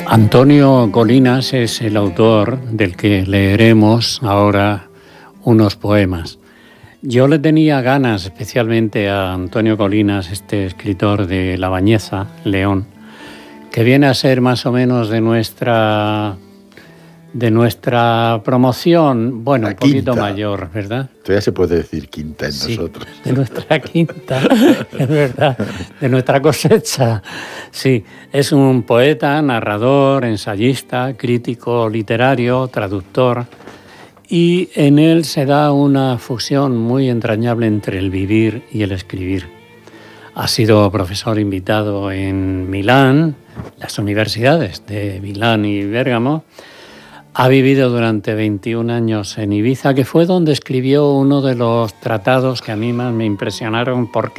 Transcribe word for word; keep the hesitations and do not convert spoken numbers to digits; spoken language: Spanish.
Antonio Colinas es el autor del que leeremos ahora unos poemas. Yo le tenía ganas especialmente a Antonio Colinas, este escritor de La Bañeza, León, que viene a ser más o menos de nuestra, de nuestra promoción, bueno, La un poquito quinta. mayor, ¿verdad? Todavía se puede decir quinta en Sí, nosotros. de nuestra quinta, es verdad, de nuestra cosecha. Sí, es un poeta, narrador, ensayista, crítico literario, traductor, y en él se da una fusión muy entrañable entre el vivir y el escribir. Ha sido profesor invitado en Milán, las universidades de Milán y Bérgamo. Ha vivido durante veintiún años en Ibiza, que fue donde escribió uno de los tratados que a mí más me impresionaron porque